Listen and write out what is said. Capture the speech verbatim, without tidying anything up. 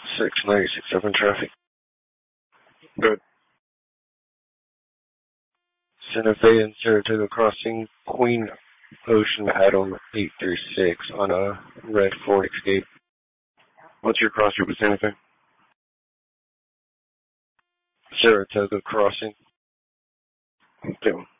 six ninety-six open traffic. Good. Santa Fe and Saratoga Crossing, Queen Ocean Paddle eight three six on a red Ford Escape. What's your cross group with Santa Fe? Saratoga Crossing. Okay.